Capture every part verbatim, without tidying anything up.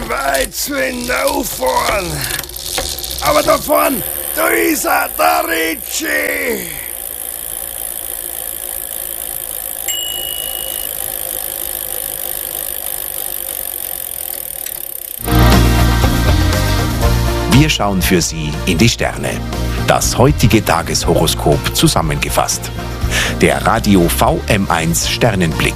weit hinauffahren. Aber da vorn, da ist er, der Ritchie. Wir schauen für Sie in die Sterne. Das heutige Tageshoroskop zusammengefasst. Der Radio V M eins Sternenblick.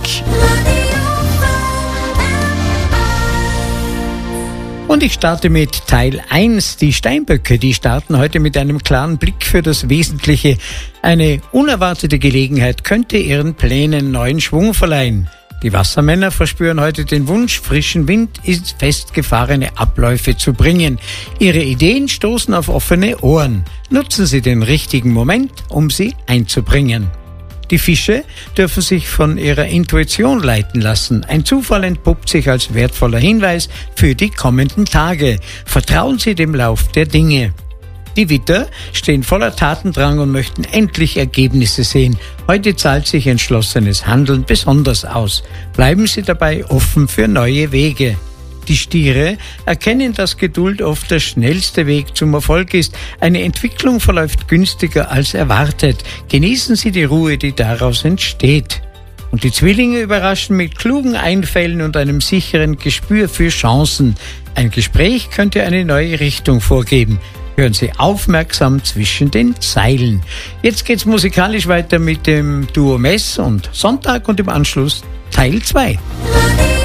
Und ich starte mit Teil eins. Die Steinböcke, die starten heute mit einem klaren Blick für das Wesentliche. Eine unerwartete Gelegenheit könnte ihren Plänen neuen Schwung verleihen. Die Wassermänner verspüren heute den Wunsch, frischen Wind in festgefahrene Abläufe zu bringen. Ihre Ideen stoßen auf offene Ohren. Nutzen Sie den richtigen Moment, um sie einzubringen. Die Fische dürfen sich von ihrer Intuition leiten lassen. Ein Zufall entpuppt sich als wertvoller Hinweis für die kommenden Tage. Vertrauen Sie dem Lauf der Dinge. Die Widder stehen voller Tatendrang und möchten endlich Ergebnisse sehen. Heute zahlt sich entschlossenes Handeln besonders aus. Bleiben Sie dabei offen für neue Wege. Die Stiere erkennen, dass Geduld oft der schnellste Weg zum Erfolg ist. Eine Entwicklung verläuft günstiger als erwartet. Genießen Sie die Ruhe, die daraus entsteht. Und die Zwillinge überraschen mit klugen Einfällen und einem sicheren Gespür für Chancen. Ein Gespräch könnte eine neue Richtung vorgeben. Hören Sie aufmerksam zwischen den Zeilen. Jetzt geht's musikalisch weiter mit dem Duo Mess und Sonntag und im Anschluss Teil zwei.